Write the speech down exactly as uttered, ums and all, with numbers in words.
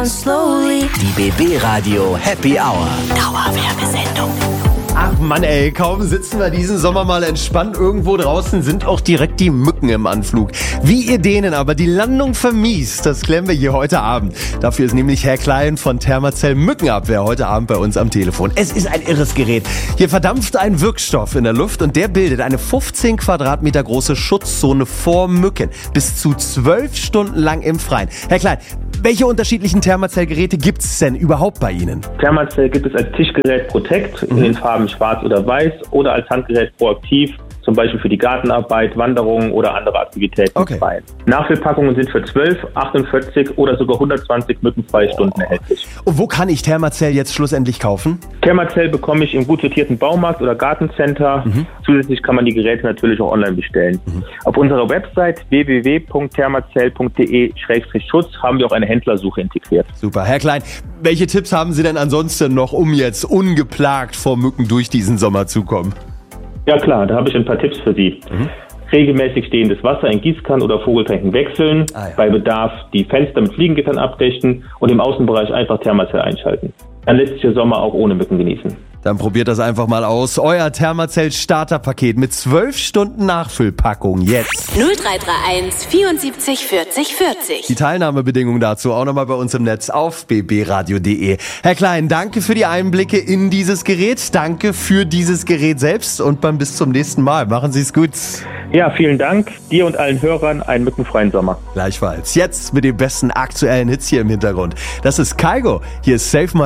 slowly. Die B B Radio Happy Hour. Dauerwerbesendung. Ach Mann ey, kaum sitzen wir diesen Sommer mal entspannt irgendwo draußen, sind auch direkt die Mücken im Anflug. Wie ihr denen aber die Landung vermiest, das klären wir hier heute Abend. Dafür ist nämlich Herr Klein von Thermacell Mückenabwehr heute Abend bei uns am Telefon. Es ist ein irres Gerät. Hier verdampft ein Wirkstoff in der Luft und der bildet eine fünfzehn Quadratmeter große Schutzzone vor Mücken. Bis zu zwölf Stunden lang im Freien. Herr Klein, welche unterschiedlichen Thermacell-Geräte gibt es denn überhaupt bei Ihnen? Thermacell gibt es als Tischgerät Protect in den Farben schwarz oder weiß oder als Handgerät Proaktiv, zum Beispiel für die Gartenarbeit, Wanderungen oder andere Aktivitäten Okay. im Freien. Nachfüllpackungen sind für zwölf, achtundvierzig oder sogar hundertzwanzig mückenfreie Stunden erhältlich. Und wo kann ich Thermacell jetzt schlussendlich kaufen? Thermacell bekomme ich im gut sortierten Baumarkt oder Gartencenter. Mhm. Zusätzlich kann man die Geräte natürlich auch online bestellen. Mhm. Auf unserer Website w w w punkt thermacell punkt d e slash schutz haben wir auch eine Händlersuche integriert. Super. Herr Klein, welche Tipps haben Sie denn ansonsten noch, um jetzt ungeplagt vor Mücken durch diesen Sommer zu kommen? Ja klar, da habe ich ein paar Tipps für Sie. Mhm. Regelmäßig stehendes Wasser in Gießkannen oder Vogeltränken wechseln, Ah, ja. bei Bedarf die Fenster mit Fliegengittern abdichten und im Außenbereich einfach Thermacell einschalten. Dann lässt sich der Sommer auch ohne Mücken genießen. Dann probiert das einfach mal aus. Euer Thermacell Starterpaket mit zwölf Stunden Nachfüllpackung jetzt. null drei drei eins vierundsiebzig vierzig vierzig. Die Teilnahmebedingungen dazu auch nochmal bei uns im Netz auf b b radio punkt d e. Herr Klein, danke für die Einblicke in dieses Gerät. Danke für dieses Gerät selbst und dann bis zum nächsten Mal. Machen Sie es gut. Ja, vielen Dank. Dir und allen Hörern einen mückenfreien Sommer. Gleichfalls. Jetzt mit den besten aktuellen Hits hier im Hintergrund. Das ist Kygo. Hier ist Save My